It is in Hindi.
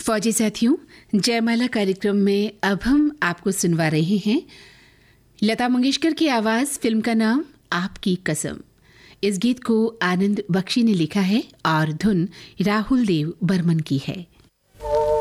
फौजी साथियों, जयमाला कार्यक्रम में अब हम आपको सुनवा रहे हैं लता मंगेशकर की आवाज। फिल्म का नाम आपकी कसम। इस गीत को आनंद बख्शी ने लिखा है और धुन राहुल देव बर्मन की है।